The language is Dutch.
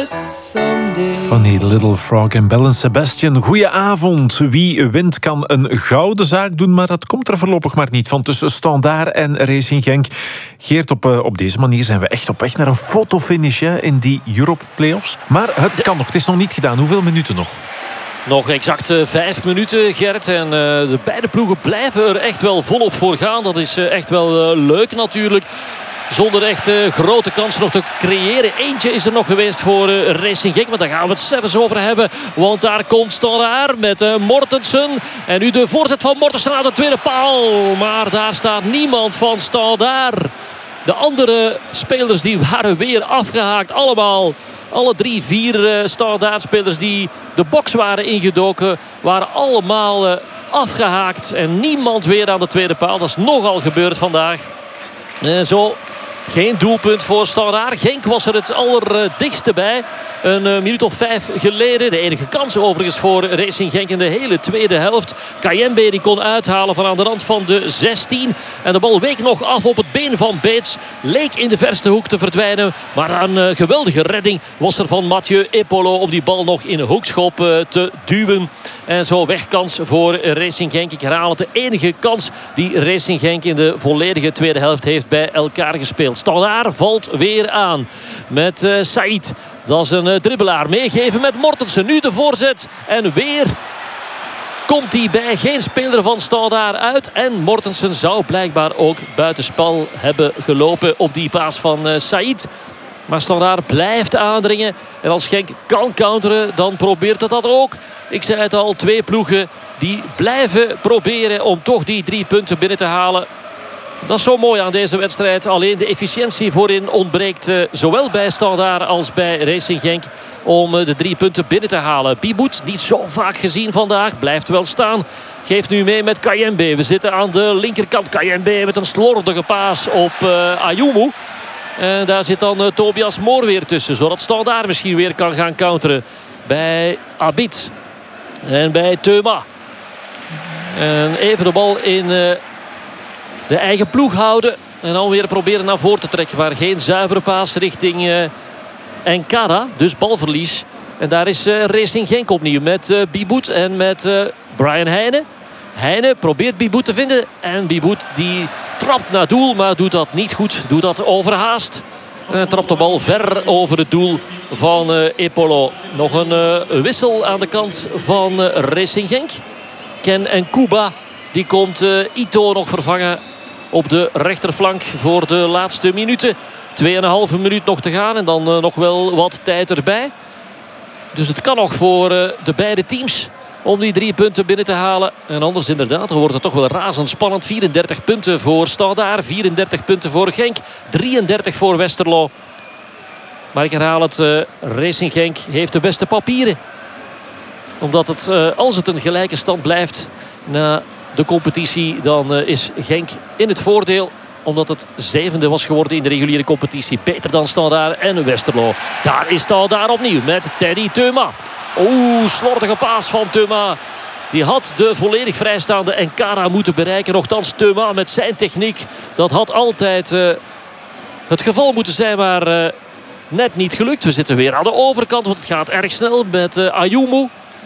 Funny Little Frog en Belle en Sebastian. Goedenavond. Wie wint kan een gouden zaak doen, maar dat komt er voorlopig maar niet van tussen Standaard en Racing Genk. Geert, op deze manier zijn we echt op weg naar een fotofinish in die Europe Playoffs. Maar het kan nog, het is nog niet gedaan. Hoeveel minuten nog? Nog exact 5 minuten, Gert. En de beide ploegen blijven er echt wel volop voor gaan. Dat is echt wel leuk natuurlijk. Zonder echt grote kansen nog te creëren. Eentje is er nog geweest voor Racing Genk. Maar daar gaan we het zelfs over hebben. Want daar komt Standaard met Mortensen. En nu de voorzet van Mortensen aan de tweede paal. Maar daar staat niemand van Standaard. De andere spelers die waren weer afgehaakt. Allemaal. Alle 3-4 Standaard-spelers die de box waren ingedoken, waren allemaal afgehaakt. En niemand weer aan de tweede paal. Dat is nogal gebeurd vandaag. Zo geen doelpunt voor Standaard. Genk was er het allerdichtste bij. Een minuut of 5 geleden. De enige kans overigens voor Racing Genk in de hele tweede helft. Kayembe die kon uithalen van aan de rand van de 16. En de bal week nog af op het been van Beets. Leek in de verste hoek te verdwijnen. Maar een geweldige redding was er van Mathieu Epolo om die bal nog in de hoekschop te duwen. En zo wegkans voor Racing Genk. Ik herhaal het, de enige kans die Racing Genk in de volledige tweede helft heeft bij elkaar gespeeld. Standaard valt weer aan met Saïd. Dat is een dribbelaar. Meegeven met Mortensen. Nu de voorzet. En weer komt hij bij geen speler van Standaard uit. En Mortensen zou blijkbaar ook buitenspel hebben gelopen op die paas van Saïd. Maar Standaard blijft aandringen. En als Genk kan counteren, dan probeert het dat ook. Ik zei het al, 2 ploegen die blijven proberen om toch die 3 punten binnen te halen. Dat is zo mooi aan deze wedstrijd. Alleen de efficiëntie voorin ontbreekt zowel bij Standaard als bij Racing Genk om de 3 punten binnen te halen. Biboet, niet zo vaak gezien vandaag, blijft wel staan. Geeft nu mee met Kayembe. We zitten aan de linkerkant. Kayembe met een slordige paas op Ayumu. En daar zit dan Tobias Moor weer tussen. Zodat Standaard misschien weer kan gaan counteren bij Abid. En bij Teuma. En even de bal in de eigen ploeg houden. En dan weer proberen naar voren te trekken. Maar geen zuivere paas richting Enkada. Dus balverlies. En daar is Racing Genk opnieuw. Met Biboet en met Brian Heine. Heine probeert Biboet te vinden. En Biboet die trapt naar doel. Maar doet dat niet goed. Doet dat overhaast. En trapt de bal ver over het doel van Epolo. Nog een wissel aan de kant van Racing Genk. Ken en Kuba. Die komt Ito nog vervangen op de rechterflank voor de laatste minuten. 2,5 minuut nog te gaan en dan nog wel wat tijd erbij. Dus het kan nog voor de beide teams om die 3 punten binnen te halen. En anders inderdaad, dan wordt het toch wel razendspannend. 34 punten voor Standaard, 34 punten voor Genk, 33 voor Westerlo. Maar ik herhaal het, Racing Genk heeft de beste papieren. Omdat het, als het een gelijke stand blijft na de competitie, dan is Genk in het voordeel. Omdat het 7e was geworden in de reguliere competitie. Beter dan Standaard en Westerlo. Daar is Standaard opnieuw met Teddy Teuma. Oeh, slordige paas van Teuma. Die had de volledig vrijstaande Enkara moeten bereiken. Nochtans Teuma met zijn techniek. Dat had altijd het geval moeten zijn, maar net niet gelukt. We zitten weer aan de overkant, want het gaat erg snel met Ayumu.